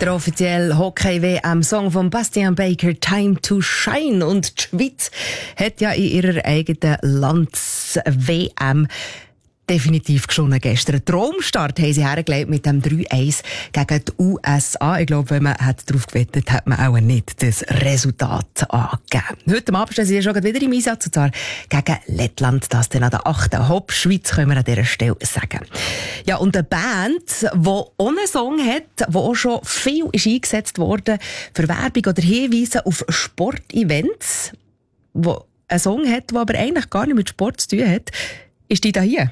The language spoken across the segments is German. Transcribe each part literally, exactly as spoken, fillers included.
Der offizielle Hockey-W M-Song von Bastian Baker, Time to Shine. Und die Schweiz hat ja in ihrer eigenen Lands-W M definitiv geschonnen gestern. Einen Traumstart haben sie hergelegt mit dem drei eins gegen die U S A. Ich glaube, wenn man darauf gewettet hat, man auch nicht das Resultat angegeben. Heute Abend stehen sie schon wieder im Einsatz, und zwar gegen Lettland. Das dann an der achten Hopp Schweiz, können wir an dieser Stelle sagen. Ja, und eine Band, die auch einen Song hat, der auch schon viel ist eingesetzt worden für Werbung oder Hinweise auf Sportevents, die einen Song hat, der aber eigentlich gar nicht mit Sport zu tun hat, ist die da hier.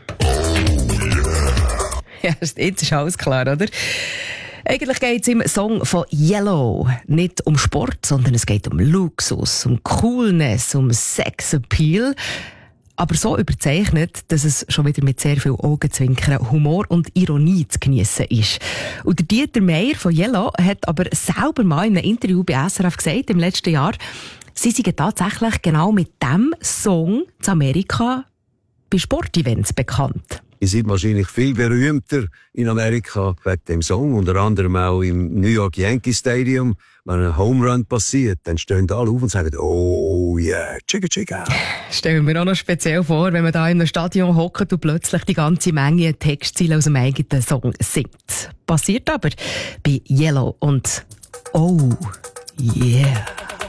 Ja, jetzt ist alles klar, oder? Eigentlich geht es im Song von Yellow nicht um Sport, sondern es geht um Luxus, um Coolness, um Sexappeal. Aber so überzeichnet, dass es schon wieder mit sehr viel Augenzwinkern, Humor und Ironie zu geniessen ist. Und der Dieter Meier von Yellow hat aber selber mal in einem Interview bei S R F gesagt, im letzten Jahr, sie seien tatsächlich genau mit diesem Song zu Amerika bei Sportevents bekannt. Ihr seid wahrscheinlich viel berühmter in Amerika wegen dem Song, unter anderem auch im New York Yankee Stadium. Wenn ein Home Run passiert, dann stehen alle auf und sagen, oh yeah, chicka chicka. Stellen wir mir auch noch speziell vor, wenn man da in einem Stadion hockt und plötzlich die ganze Menge Textziele aus dem eigenen Song singt. Passiert aber bei Yellow und oh yeah.